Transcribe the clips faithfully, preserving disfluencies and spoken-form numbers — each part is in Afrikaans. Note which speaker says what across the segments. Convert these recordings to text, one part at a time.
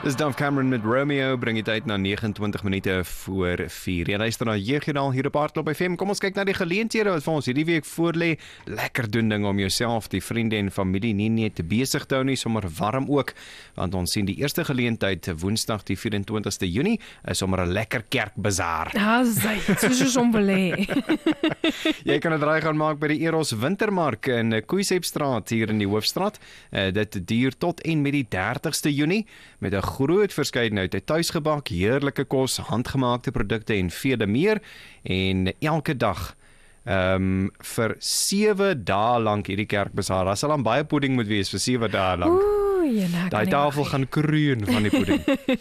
Speaker 1: Dis Dove Cameron met Romeo, bring die tyd na nege en twintig minute voor vier. Jy luister na Jeugjoernaal hier op Hardloop F M. Kom ons kyk na die geleenthede wat vir ons hierdie week voorlê. Lekker doen ding om jouself, die vriende en familie nie net besig te hou nie, sommer warm ook, want ons sien die eerste geleentheid Woensdag die vyf en twintigste Junie is sommer 'n lekker kerkbazaar.
Speaker 2: Ja, sy, soos ons hom wil hê.
Speaker 1: Jy kan 'n draai gaan maak by die Eros Wintermark in Koeisepstraat hier in die Hoofstraat. Uh, dit duur tot en met die dertigste Junie met 'n groot verskeidenheid tuisgebak, heerlike kos, handgemaakte produkte en vele meer, en elke dag um, vir sewe dae lank hierdie kerkbazaar. Daar sal dan baie pudding moet wees vir sewe dae lank. Daai tafel gaan kroon van die pudding.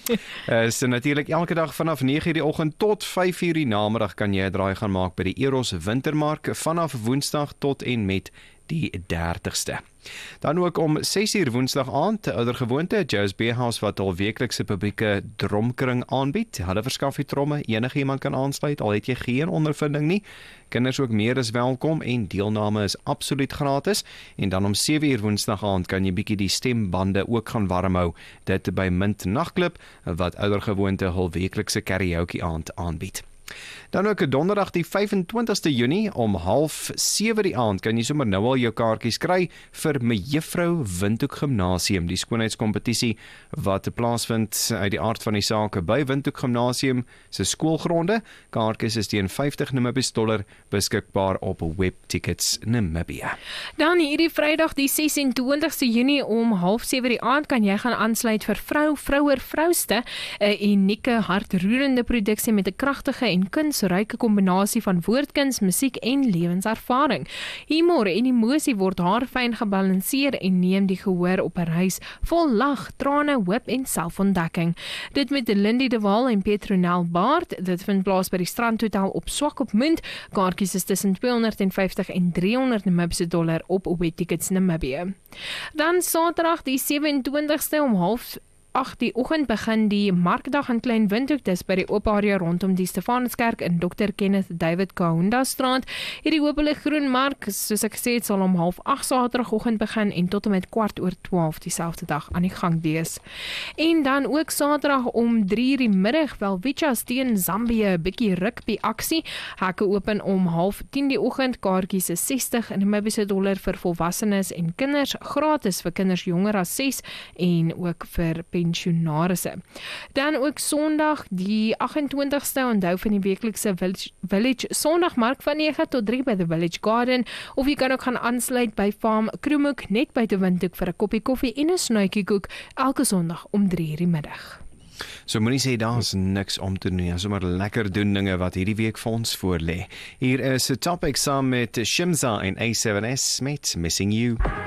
Speaker 1: uh, so natuurlik elke dag vanaf nege uur die oggend tot vyf uur die namiddag kan jy 'n draai gaan maak by die Eros Wintermark vanaf Woensdag tot en met die dertigste. Dan ook om ses uur Woensdag aand, ouer gewoonte, Joe's Beerhouse wat al weeklikse publieke dromkring aanbied. Hulle verskaf die tromme, enige iemand kan aansluit, al het jy geen ondervinding nie. Kinders ook meer is welkom en deelname is absoluut gratis. En dan om sewe uur Woensdag aand kan jy bietjie die stembande ook gaan warm hou. Dit by Mint Nagklub wat ouer gewoonte hul weeklikse karaoke aand aanbied. Dan ook donderdag die vyf en twintigste Junie om half sewe die aand kan jy sommer nou al jou kaartjies kry vir Mejuffrou Windhoek Gimnasium, die skoonheidskompetisie wat plaasvind uit die aard van die saak by Windhoek Gimnasium se skoolgronde. Kaartjies is teen vyftig Namibiese dollar beskikbaar op Webtickets Namibia.
Speaker 2: Dan hierdie Vrydag die ses en twintigste Junie om half sewe die aand kan jy gaan aansluit vir Vrou Vrouer Vrouste, 'n unieke hartroerende produksie met 'n kragtige en kunsryke kombinasie van woordkuns, musiek en lewenservaring. Humor en emosie word haarfyn gebalanseer en neem die gehoor op 'n reis vol lag, trane, hoop en selfontdekking. Dit met Lindy de Waal en Petronel Baard. Dit vind plaas by die Strandhotel op Swakopmund. Kaartjies is tussen tweehonderdvyftig en driehonderd Namibiese dollar op Webtickets Namibia. Dan Saterdag die sewe en twintigste om half ag die oggend begin die Markdag in Klein Windhoek, dis by die oop area rondom die Stefanuskerk in Dokter Kenneth David Kahunda Straat. Hierdie openlik groen mark, soos ek gesê het, sal om half ag Saterdagoggend begin en tot en met kwart oor twaalf dieselfde dag aan die gang wees. En dan ook Saterdag om drie uur die middag, Welwitschia teen Zambië, bietjie rugby aksie. Hekke open om half tien die oggend, kaartjies is sestig Namibiese dollar vir volwassenes en kinders, gratis vir kinders jonger as ses en ook vir pensionarisse. Dan ook Sondag die agt en twintigste, onthou van die weeklikse Village, Village Sondagmark van nege tot drie by the Village Garden, of jy kan ook gaan aansluit by Farm Kroemoek net by te Windhoek vir 'n koppie koffie en 'n snuitjie koek elke Sondag om drie uur die middag.
Speaker 1: So moenie sê daar's niks om te doen nie, sommer lekker doen dinge wat hierdie week vir ons voorlê. Hier is 'n topic saam met Shimza en A seven S met Missing You.